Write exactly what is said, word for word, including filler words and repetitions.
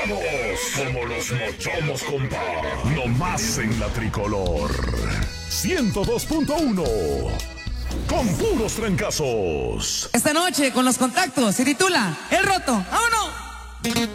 Todos como los mochomos, compa. No más en la tricolor. ciento dos punto uno. Con puros trancazos. Esta noche con los contactos se titula El Roto. ¡Vámonos!